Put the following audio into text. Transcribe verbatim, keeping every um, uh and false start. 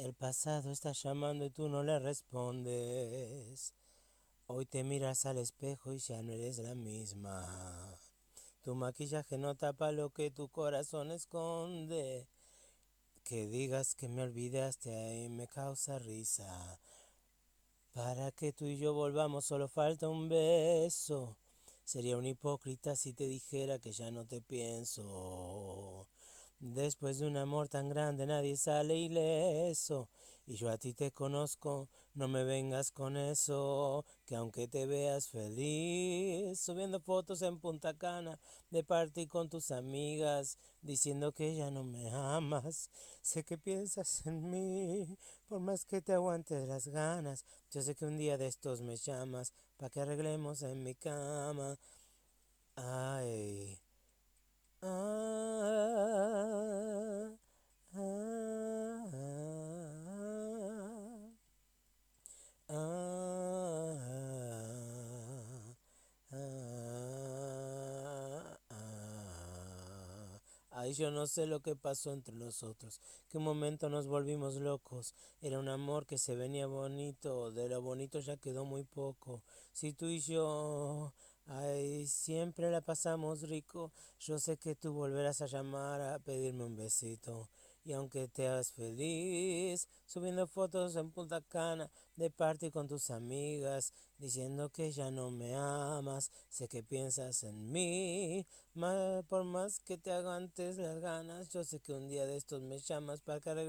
El pasado está llamando y tú no le respondes. Hoy te miras al espejo y ya no eres la misma. Tu maquillaje no tapa lo que tu corazón esconde. Que digas que me olvidaste ahí me causa risa. Para que tú y yo volvamos solo falta un beso. Sería un hipócrita si te dijera que ya no te pienso. Después de un amor tan grande nadie sale ileso. Y yo a ti te conozco, no me vengas con eso. Que aunque te veas feliz, subiendo fotos en Punta Cana, de party con tus amigas, diciendo que ya no me amas. Sé que piensas en mí, por más que te aguantes las ganas. Yo sé que un día de estos me llamas, pa' que arreglemos en mi cama. Ay. Ah, ah, ah, ah, ah, ah. Ay, yo no sé lo que pasó entre nosotros, que un momento nos volvimos locos. Era un amor que se venía bonito, de lo bonito ya quedó muy poco. Si tú y yo, ay, siempre la pasamos rico, yo sé que tú volverás a llamar a pedirme un besito. Y aunque te hagas feliz, subiendo fotos en Punta Cana, de party con tus amigas, diciendo que ya no me amas, sé que piensas en mí, ma- por más que te aguantes las ganas, yo sé que un día de estos me llamas para que arregle-